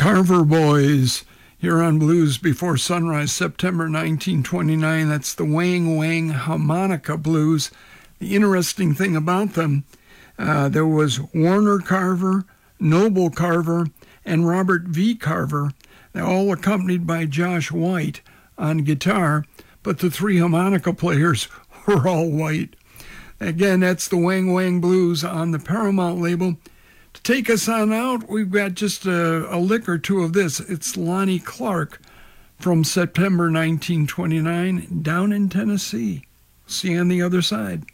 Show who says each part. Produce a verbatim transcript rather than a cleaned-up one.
Speaker 1: Carver Boys here on Blues Before Sunrise, September nineteen twenty-nine. That's the Wang Wang Harmonica Blues. The interesting thing about them, uh, there was Warner Carver, Noble Carver, and Robert V. Carver. They're all accompanied by Josh White on guitar, but the three harmonica players were all white. Again, that's the Wang Wang Blues on the Paramount label. To take us on out, we've got just a, a lick or two of this. It's Lonnie Clark from September nineteen twenty-nine, Down in Tennessee. See you on the other side.